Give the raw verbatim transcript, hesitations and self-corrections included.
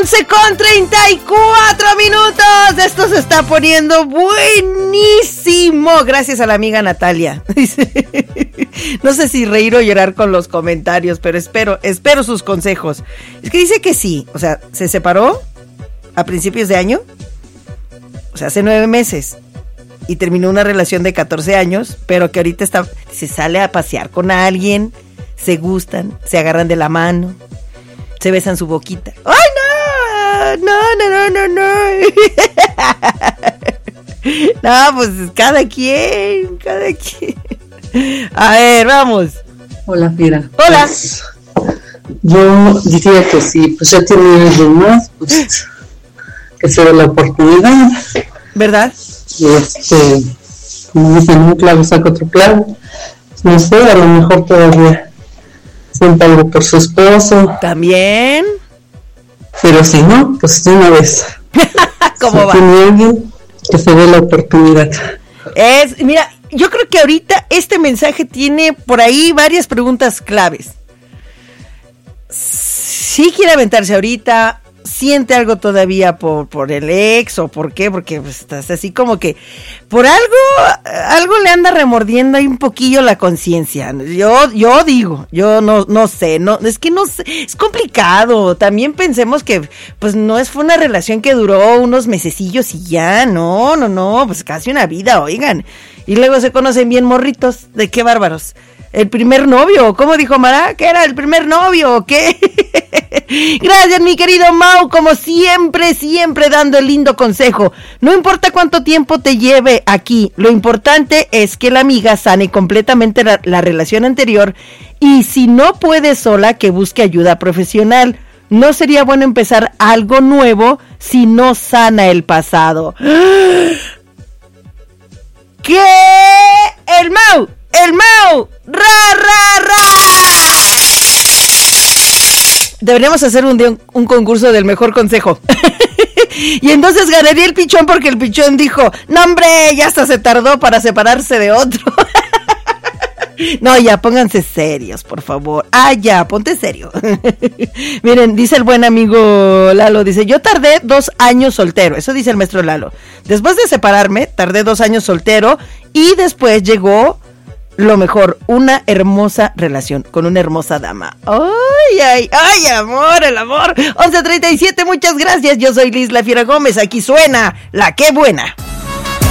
once con treinta y cuatro minutos. Esto se está poniendo buenísimo. Gracias a la amiga Natalia. No sé si reír o llorar con los comentarios, pero espero, espero sus consejos. Es que dice que sí. O sea, se separó a principios de año. O sea, hace nueve meses. Y terminó una relación de catorce años, pero que ahorita está, se sale a pasear con alguien, se gustan, se agarran de la mano, se besan su boquita. ¡Ay, no! No, no, no, no, no. No, pues cada quien, cada quien. A ver, vamos. Hola, Fira. Hola. Pues, yo diría que sí, pues ya tiene alguien más, pues que se dé la oportunidad. ¿Verdad? Y este, como dicen, un clavo saca otro clavo. No sé, a lo mejor todavía siente algo por su esposo. También. Pero si no, pues de una vez. ¿Cómo si va? tiene alguien, que se dé la oportunidad. Es, mira, yo creo que ahorita este mensaje tiene por ahí varias preguntas claves. Si quiere aventarse ahorita, siente algo todavía por, por el ex o por qué, porque pues, estás así como que por algo, algo le anda remordiendo ahí un poquillo la conciencia. Yo, yo digo, yo no, no sé, no, es que no sé, es complicado. También pensemos que pues no es, fue una relación que duró unos mesecillos y ya, no, no, no, pues casi una vida, oigan. Y luego se conocen bien morritos, de qué bárbaros. El primer novio, ¿cómo dijo Mara? ¿Que era el primer novio o qué? Gracias, mi querido Mau, como siempre, siempre dando el lindo consejo. No importa cuánto tiempo te lleve aquí, lo importante es que la amiga sane completamente la, la relación anterior y si no puede sola, que busque ayuda profesional. No sería bueno empezar algo nuevo si no sana el pasado. ¿Qué? El Mau, el Mau, ra, ra, ra. Deberíamos hacer un día un, un concurso del mejor consejo. Y entonces ganaría el pichón porque el pichón dijo, no hombre, ya hasta se tardó para separarse de otro. No, ya, pónganse serios, por favor. Ah, ya, ponte serio. Miren, dice el buen amigo Lalo, dice, yo tardé dos años soltero. Eso dice el maestro Lalo. Después de separarme, tardé dos años soltero y después llegó lo mejor, una hermosa relación con una hermosa dama. Ay, ay, ay, amor, el amor. once treinta y siete, muchas gracias. Yo soy Liz La Fiera Gómez. Aquí suena La Qué Buena.